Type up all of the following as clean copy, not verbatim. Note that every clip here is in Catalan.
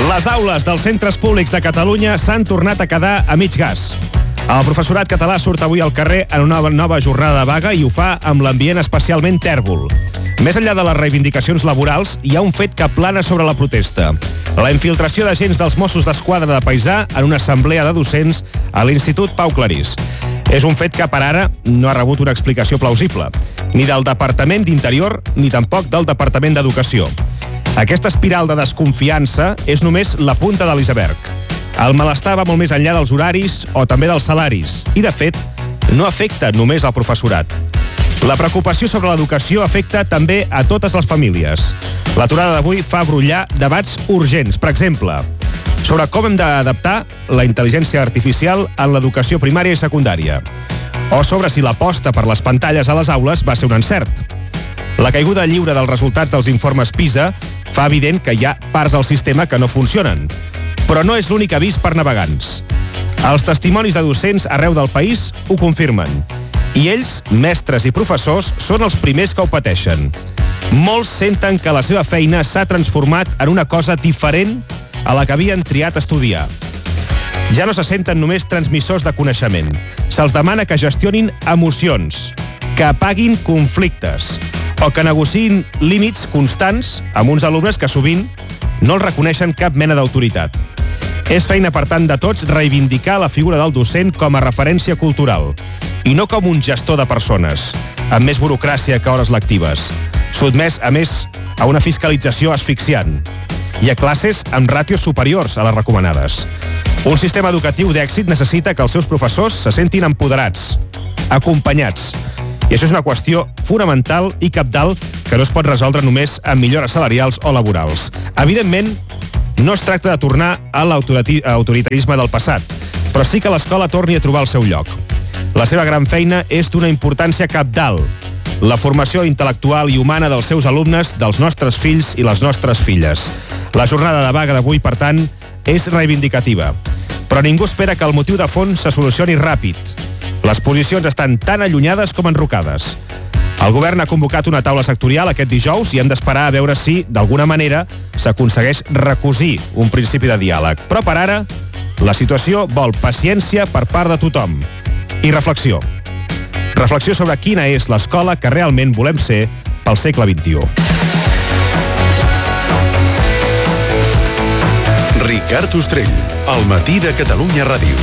Les aules dels centres públics de Catalunya s'han tornat a quedar a mig gas. El professorat català surt avui al carrer en una nova jornada de vaga i ho fa amb l'ambient especialment tèrbol. Més enllà de les reivindicacions laborals, hi ha un fet que plana sobre la protesta. La infiltració d'agents dels Mossos d'Esquadra de Paisà en una assemblea de docents a l'Institut Pau Clarís. És un fet que per ara no ha rebut una explicació plausible, ni del Departament d'Interior ni tampoc del Departament d'Educació. Aquesta espiral de desconfiança és només la punta de l'iceberg. El malestar va molt més enllà dels horaris o també dels salaris i, de fet, no afecta només al professorat. La preocupació sobre l'educació afecta també a totes les famílies. L'aturada d'avui fa brollar debats urgents, per exemple, sobre com hem d'adaptar la intel·ligència artificial en l'educació primària i secundària, o sobre si l'aposta per les pantalles a les aules va ser un encert. La caiguda lliure dels resultats dels informes PISA fa evident que hi ha parts del sistema que no funcionen, però no és l'únic avís per navegants. Els testimonis de docents arreu del país ho confirmen. I ells, mestres i professors, són els primers que ho pateixen. Molts senten que la seva feina s'ha transformat en una cosa diferent a la que havien triat estudiar. Ja no se senten només transmissors de coneixement. Se'ls demana que gestionin emocions, que apaguin conflictes o que negociïn límits constants amb uns alumnes que sovint no els reconeixen cap mena d'autoritat. És feina, per tant, de tots reivindicar la figura del docent com a referència cultural i no com un gestor de persones, amb més burocràcia que hores lectives, sotmès, a més, a una fiscalització asfixiant i a classes amb ràtios superiors a les recomanades. Un sistema educatiu d'èxit necessita que els seus professors se sentin empoderats, acompanyats, i això és una qüestió fonamental i cabdal que no es pot resoldre només amb millores salarials o laborals. Evidentment, no es tracta de tornar a l'autoritarisme del passat, però sí que l'escola torni a trobar el seu lloc. La seva gran feina és d'una importància cabdal, la formació intel·lectual i humana dels seus alumnes, dels nostres fills i les nostres filles. La jornada de vaga d'avui, per tant, és reivindicativa, però ningú espera que el motiu de fons se solucioni ràpid. Les posicions estan tan allunyades com enrocades. El govern ha convocat una taula sectorial aquest dijous i hem d'esperar a veure si, d'alguna manera, s'aconsegueix recosir un principi de diàleg. Però per ara, la situació vol paciència per part de tothom. I reflexió. Reflexió sobre quina és l'escola que realment volem ser pel segle XXI. Ricard Ostrell, al matí de Catalunya Ràdio.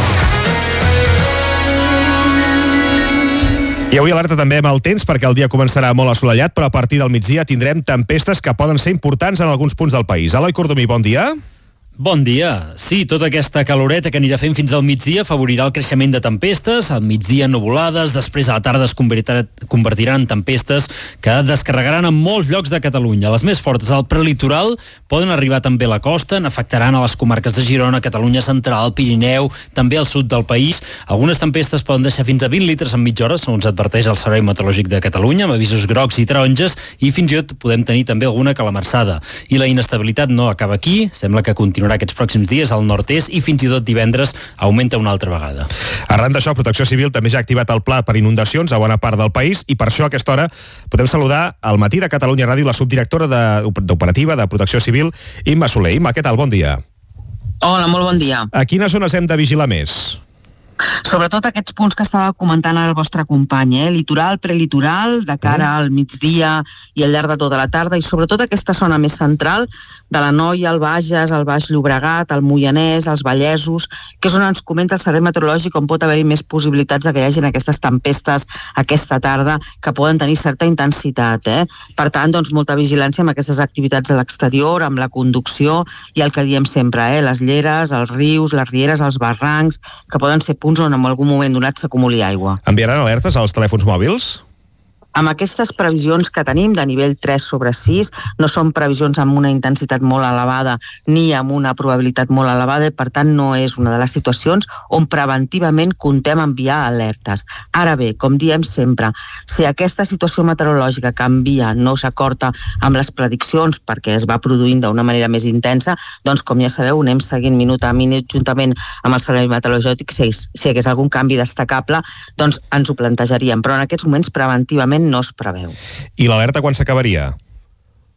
I avui alerta també amb el temps perquè el dia començarà molt assolellat, però a partir del migdia tindrem tempestes que poden ser importants en alguns punts del país. Eloi Cordomí, bon dia. Bon dia. Sí, tota aquesta caloreta que anirà fent fins al migdia favorirà el creixement de tempestes, al migdia nuvolades, després a la tarda es convertiran en tempestes que descarregaran en molts llocs de Catalunya. Les més fortes al prelitoral poden arribar també a la costa, n'afectaran a les comarques de Girona, Catalunya Central, Pirineu, també al sud del país. Algunes tempestes poden deixar fins a 20 litres en mitja hora, segons adverteix el Servei Meteorològic de Catalunya, amb avisos grocs i taronges, i fins i tot podem tenir també alguna calamarsada. I la inestabilitat no acaba aquí, sembla que continuarà aquests pròxims dies al nord-est i fins i tot divendres augmenta una altra vegada. Arran d'això, Protecció Civil també ja ha activat el pla per inundacions a bona part del país i per això a aquesta hora podem saludar al matí de Catalunya Ràdio la subdirectora d'Operativa de Protecció Civil, Imma Soler. Imma, què tal? Bon dia. Hola, molt bon dia. A quines zones hem de vigilar més? Sobretot aquests punts que estava comentant el vostre company, litoral, prelitoral, de cara al migdia i al llarg de tota la tarda, i sobretot aquesta zona més central de l'Anoia, el Bages, el Baix Llobregat, el Moianès, els Vallesos, que és on ens comenta el Servei Meteorològic on pot haver-hi més possibilitats de que hi hagin aquestes tempestes aquesta tarda que poden tenir certa intensitat. Per tant, doncs, molta vigilància amb aquestes activitats a l'exterior, amb la conducció i el que diem sempre, les lleres, els rius, les rieres, els barrancs, que poden ser punts on en algun moment donat s'acumuli aigua. Enviaran alertes als telèfons mòbils? Amb aquestes previsions que tenim de nivell 3/6, no són previsions amb una intensitat molt elevada ni amb una probabilitat molt elevada i per tant no és una de les situacions on preventivament comptem enviar alertes. Ara bé, com diem sempre, si aquesta situació meteorològica canvia, no s'acorda amb les prediccions perquè es va produint d'una manera més intensa, doncs com ja sabeu, anem seguint minut a minut juntament amb el Servei Meteorològic. Si hi hagués algun canvi destacable, doncs ens ho plantejaríem, però en aquests moments preventivament no es preveu. I l'alerta quan s'acabaria?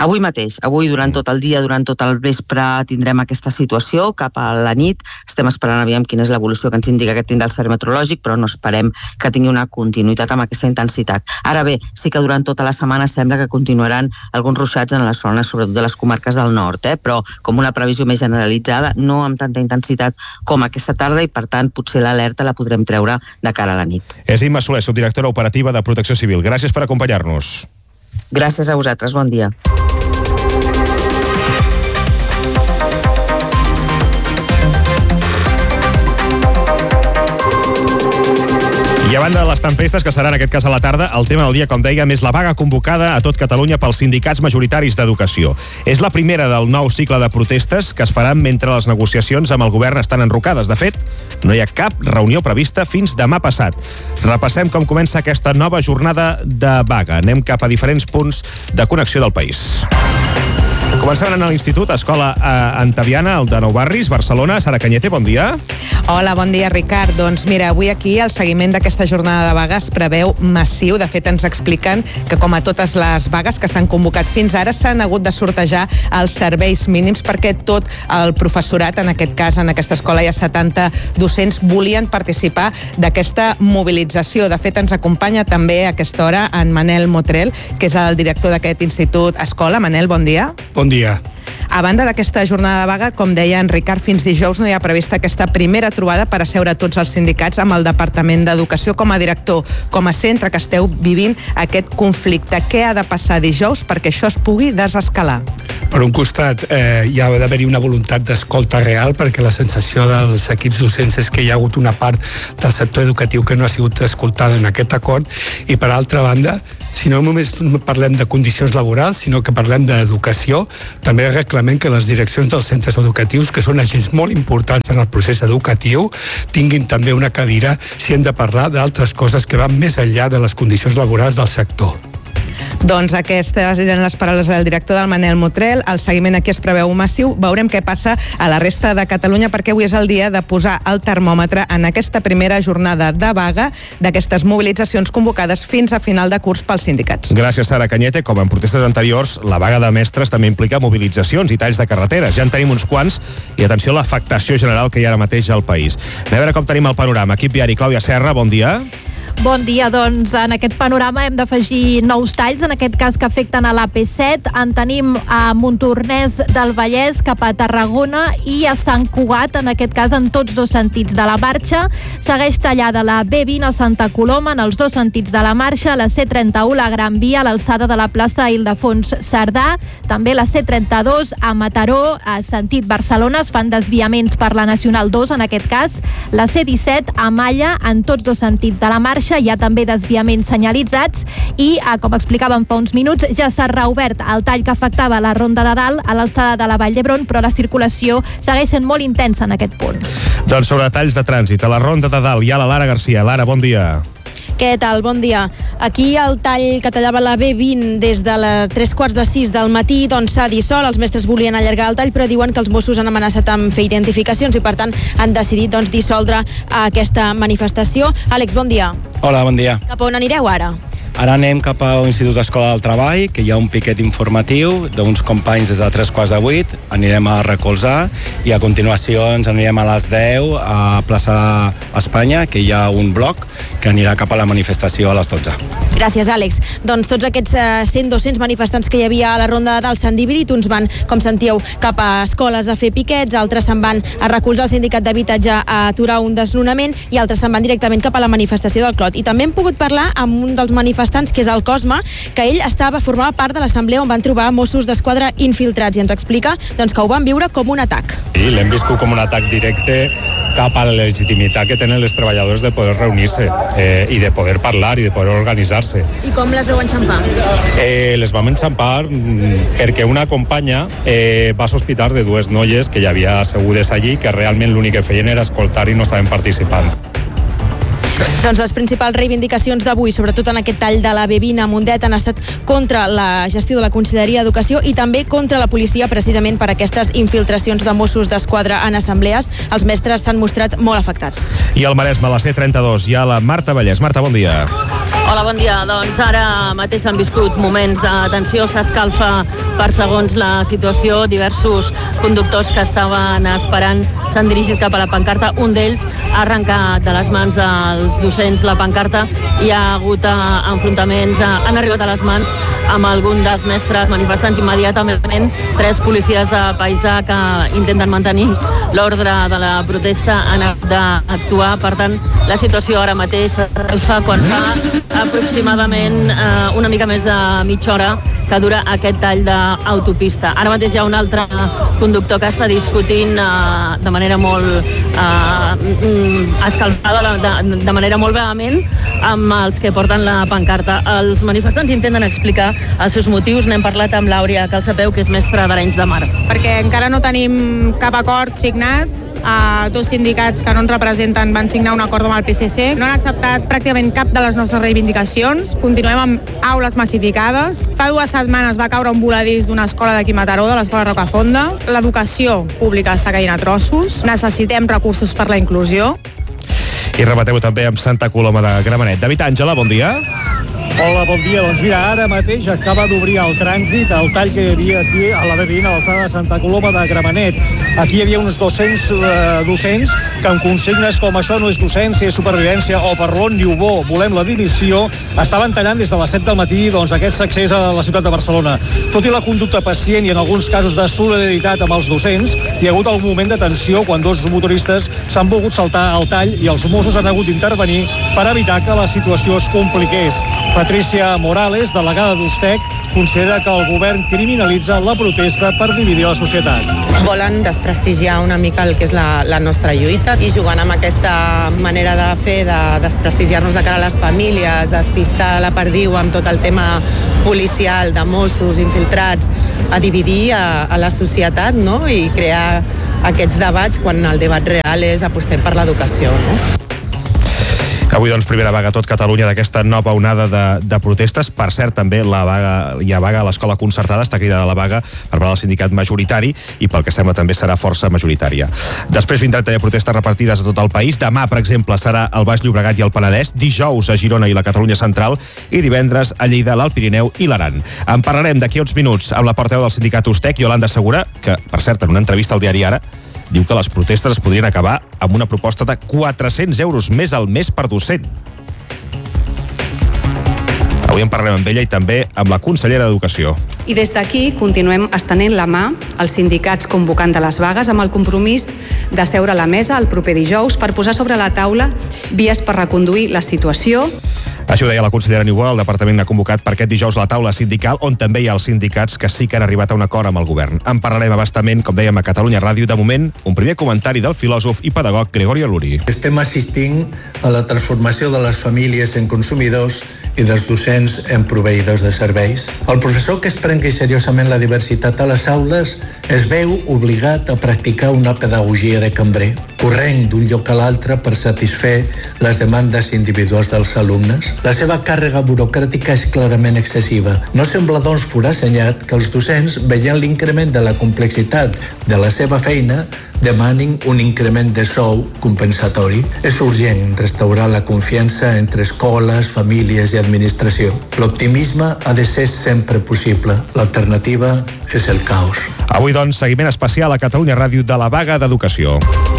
Avui mateix, avui durant tot el dia, durant tot el vespre tindrem aquesta situació, cap a la nit estem esperant aviam quina és l'evolució que ens indica que tindrà el servei meteorològic, però no esperem que tingui una continuïtat amb aquesta intensitat. Ara bé, sí que durant tota la setmana sembla que continuaran alguns ruixats en les zones, sobretot de les comarques del nord, però com una previsió més generalitzada, no amb tanta intensitat com aquesta tarda, i per tant potser l'alerta la podrem treure de cara a la nit. És Imma Soler, subdirectora operativa de Protecció Civil. Gràcies per acompanyar-nos. Gràcies a vosaltres, bon dia. I a banda de les tempestes, que serà en aquest cas a la tarda, el tema del dia, com dèiem, és la vaga convocada a tot Catalunya pels sindicats majoritaris d'educació. És la primera del nou cicle de protestes que es faran mentre les negociacions amb el govern estan enrocades. De fet, no hi ha cap reunió prevista fins demà passat. Repassem com comença aquesta nova jornada de vaga. Anem cap a diferents punts de connexió del país. Començant a l'Institut Escola Antaviana, el de Nou Barris, Barcelona. Sara Cañete, bon dia. Hola, bon dia, Ricard. Doncs mira, avui aquí el seguiment d'aquesta jornada de vaga es preveu massiu. De fet, ens expliquen que, com a totes les vagues que s'han convocat fins ara, s'han hagut de sortejar els serveis mínims perquè tot el professorat, en aquest cas, en aquesta escola hi ha 70 docents, volien participar d'aquesta mobilització. De fet, ens acompanya també a aquesta hora en Manel Motrel, que és el director d'aquest Institut Escola. Manel, bon dia. Bon dia. A banda d'aquesta jornada de vaga, com deia en Ricard, fins dijous no hi ha prevista aquesta primera trobada per asseure tots els sindicats amb el Departament d'Educació. Com a director, com a centre que esteu vivint aquest conflicte, què ha de passar dijous perquè això es pugui desescalar? Per un costat, hi ha d'haver-hi una voluntat d'escolta real, perquè la sensació dels equips docents és que hi ha hagut una part del sector educatiu que no ha sigut escoltada en aquest acord, i per altra banda, si no només parlem de condicions laborals, sinó que parlem d'educació, també reclamem que les direccions dels centres educatius, que són agents molt importants en el procés educatiu, tinguin també una cadira si hem de parlar d'altres coses que van més enllà de les condicions laborals del sector. Doncs aquestes eren les paraules del director, del Manel Motrel. El seguiment aquí es preveu massiu. Veurem què passa a la resta de Catalunya, perquè avui és el dia de posar el termòmetre en aquesta primera jornada de vaga d'aquestes mobilitzacions convocades fins a final de curs pels sindicats. Gràcies, Sara Cañete. Com en protestes anteriors, la vaga de mestres també implica mobilitzacions i talls de carreteres. Ja en tenim uns quants, i atenció a l'afectació general que hi ha ara mateix al país. A veure com tenim el panorama. Equip viari, Clàudia Serra, bon dia. Bon dia, doncs en aquest panorama hem d'afegir nous talls, en aquest cas que afecten a l'AP7. En tenim a Montornès del Vallès cap a Tarragona i a Sant Cugat, en aquest cas en tots dos sentits de la marxa. Segueix tallada la B20 a Santa Coloma en els dos sentits de la marxa, la C31, la Gran Via, a l'alçada de la plaça Ildefons Cerdà, també la C32 a Mataró, a sentit Barcelona, es fan desviaments per la Nacional 2, en aquest cas, la C17 a Malla, en tots dos sentits de la marxa, hi ha també desviaments senyalitzats i, com explicàvem fa uns minuts, ja s'ha reobert el tall que afectava la Ronda de Dalt a l'alçada de la Vall d'Hebron, però la circulació segueix sent molt intensa en aquest punt. Doncs sobre talls de trànsit, a la Ronda de Dalt hi ha la Lara Garcia. Lara, bon dia. Què tal? Bon dia. Aquí el tall que tallava la B20 des de les 3:45 del matí doncs s'ha dissolt. Els mestres volien allargar el tall, però diuen que els Mossos han amenaçat amb fer identificacions i per tant han decidit dissoldre aquesta manifestació. Àlex, bon dia. Hola, bon dia. Cap a on anireu ara? Ara anem cap a l'Institut Escola del Treball, que hi ha un piquet informatiu d'uns companys des de 7:45. Anirem a recolzar i a continuació ens anirem a les 10 a plaça Espanya, que hi ha un bloc que anirà cap a la manifestació a les 12. Gràcies, Àlex. Doncs tots aquests 100-200 manifestants que hi havia a la Ronda de Dalt s'han dividit. Uns van, com sentíeu, cap a escoles a fer piquets, altres se'n van a recolzar el sindicat d'habitatge a aturar un desnonament i altres se'n van directament cap a la manifestació del Clot. I també hem pogut parlar amb un dels manifestants, que és el Cosme, que ell formava part de l'assemblea on van trobar Mossos d'Esquadra infiltrats, i ens explica que ho van viure com un atac. Sí, l'hem viscut com un atac directe cap a la legitimitat que tenen els treballadors de poder reunir-se i de poder parlar i de poder organitzar-se. I com les veu enxampar? Les vam enxampar perquè una companya va sospitar de dues noies que hi havia assegudes allí, que realment l'únic que feien era escoltar i no estaven participant. Doncs les principals reivindicacions d'avui, sobretot en aquest tall de la B20 a Mundet, han estat contra la gestió de la Conselleria d'Educació i també contra la policia, precisament per aquestes infiltracions de Mossos d'Esquadra en assemblees. Els mestres s'han mostrat molt afectats. I al Maresme, a la C32, hi ha la Marta Vallès. Marta, bon dia. Hola, bon dia. Doncs ara mateix han viscut moments de tensió, s'escalfa per segons la situació. Diversos conductors que estaven esperant s'han dirigit cap a la pancarta. Un d'ells ha arrencat de les mans dels docents la pancarta i hi ha hagut enfrontaments. Han arribat a les mans amb algun dels mestres manifestants. Immediatament 3 policies de paisà que intenten mantenir l'ordre de la protesta han d'actuar. Per tant, la situació ara mateix s'escalfa quan fa aproximadament una mica més de mitja hora que dura aquest tall d'autopista. Ara mateix hi ha un altre conductor que està discutint de manera molt escalfada, de manera molt vehement, amb els que porten la pancarta. Els manifestants intenten explicar els seus motius. N'hem parlat amb l'Àurea Calcepeu, que és mestra d'Arenys de Mar. Perquè encara no tenim cap acord signat. 2 sindicats que no ens representen van signar un acord amb el PSC. No han acceptat pràcticament cap de les nostres reivindicacions. Continuem amb aules massificades. Fa 2 setmanes va caure un voladís d'una escola d'aquí Mataró, de l'escola Rocafonda. L'educació pública està caient a trossos. Necessitem recursos per la inclusió. I remateu també amb Santa Coloma de Gramenet. David Àngela, bon dia. Hola, bon dia. Doncs mira, ara mateix acaba d'obrir el trànsit, el tall que hi havia aquí a la B20 a l'alçada de Santa Coloma de Gramenet. Aquí hi havia uns 200 docents que amb consignes com això no és docència, és supervivència o per l'on diu bo, volem la dimissió, estaven tallant des de les 7 del matí aquest accés a la ciutat de Barcelona. Tot i la conducta pacient i en alguns casos de solidaritat amb els docents, hi ha hagut algun moment de tensió quan 2 motoristes s'han volgut saltar al tall i els Mossos han hagut d'intervenir per evitar que la situació es compliqués. Patricia Morales, delegada d'Ustec, considera que el govern criminalitza la protesta per dividir la societat. Volen desprestigiar una mica el que és la nostra lluita i jugant amb aquesta manera de fer, de desprestigiar-nos de cara a les famílies, despistar la perdiu amb tot el tema policial, de Mossos, infiltrats, a dividir a la societat, no? I crear aquests debats quan el debat real és apostem per l'educació, no? Avui, doncs, primera vaga a tot Catalunya d'aquesta nova onada de protestes. Per cert, també hi ha vaga a l'escola concertada, està cridada la vaga per part del sindicat majoritari i pel que sembla també serà força majoritària. Després vindran també protestes repartides a tot el país. Demà, per exemple, serà al Baix Llobregat i el Penedès, dijous a Girona i la Catalunya Central i divendres a Lleida, l'Alt Pirineu i l'Aran. En parlarem d'aquí a uns minuts amb la portaveu del sindicat Ustec, Yolanda Segura, que, per cert, en una entrevista al diari Ara, diu que les protestes es podrien acabar amb una proposta de 400 euros més al mes per docent. Avui en parlarem amb ella i també amb la consellera d'Educació. I des d'aquí continuem estenent la mà als sindicats convocant de les vagues amb el compromís de seure a la mesa el proper dijous per posar sobre la taula vies per reconduir la situació. Això ho deia la consellera Niubó. El departament ha convocat per aquest dijous la taula sindical, on també hi ha els sindicats que sí que han arribat a un acord amb el govern. En parlarem abastament, com dèiem, a Catalunya Ràdio. De moment, un primer comentari del filòsof i pedagog Gregorio Luri. Estem assistint a la transformació de les famílies en consumidors i dels docents en proveïdors de serveis. El professor que es prengui seriosament la diversitat a les aules es veu obligat a practicar una pedagogia de cambrer, corrent d'un lloc a l'altre per satisfer les demandes individuals dels alumnes. La seva càrrega burocràtica és clarament excessiva. No sembla, doncs, forassenyat que els docents, veient l'increment de la complexitat de la seva feina, demanin un increment de sou compensatori. És urgent restaurar la confiança entre escoles, famílies i administració. L'optimisme ha de ser sempre possible. L'alternativa és el caos. Avui, doncs, seguiment especial a Catalunya Ràdio de la vaga d'educació,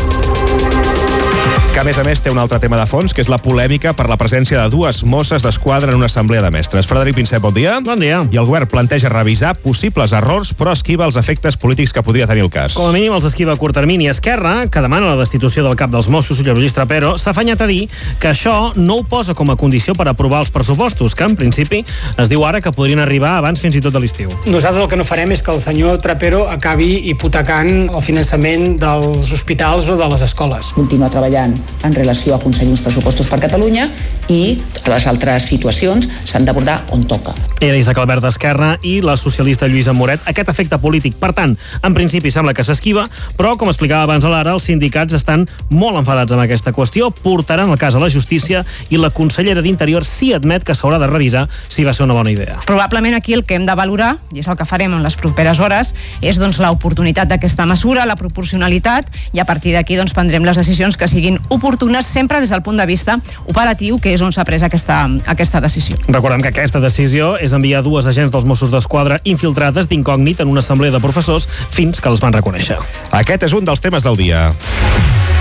que a més té un altre tema de fons, que és la polèmica per la presència de 2 Mosses d'Esquadra en una assemblea de mestres. Frederic Pinsep, bon dia. Bon dia. I el govern planteja revisar possibles errors, però esquiva els efectes polítics que podria tenir el cas. Com a mínim els esquiva a curt termini. Esquerra, que demana la destitució del cap dels Mossos, Lluís Trapero, s'ha afanyat a dir que això no ho posa com a condició per aprovar els pressupostos, que en principi es diu ara que podrien arribar abans fins i tot de l'estiu. Nosaltres el que no farem és que el senyor Trapero acabi hipotecant el finançament dels hospitals o de les escoles. Continuar treballant en relació a aconseguir uns pressupostos per Catalunya i les altres situacions s'han d'abordar on toca. Era Isaac Albert d'Esquerra i la socialista Lluïsa Moret. Aquest efecte polític, per tant, en principi sembla que s'esquiva, però, com explicava abans a l'Ara, els sindicats estan molt enfadats amb aquesta qüestió, portaran el cas a la justícia i la consellera d'Interior sí admet que s'haurà de revisar si va ser una bona idea. Probablement aquí el que hem de valorar, i és el que farem en les properes hores, és l'oportunitat d'aquesta mesura, la proporcionalitat, i a partir d'aquí prendrem les decisions que siguin oportunes sempre des del punt de vista operatiu, que és on s'ha pres aquesta decisió. Recordem que aquesta decisió és enviar 2 agents dels Mossos d'Esquadra infiltrades d'incògnit en una assemblea de professors fins que els van reconèixer. Aquest és un dels temes del dia.